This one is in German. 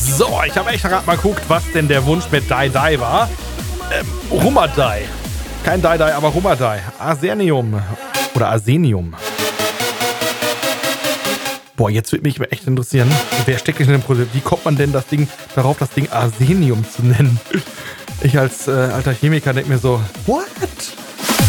So, ich habe echt gerade mal geguckt, was denn der Wunsch mit Dai war. Rumadai. Kein Dai, aber Rumadai. Arsenium. Oder Arsenium. Boah, jetzt würde mich echt interessieren, wer steckt in dem Produkt? Wie kommt man denn darauf, das Ding Arsenium zu nennen? Ich als alter Chemiker denke mir so, what?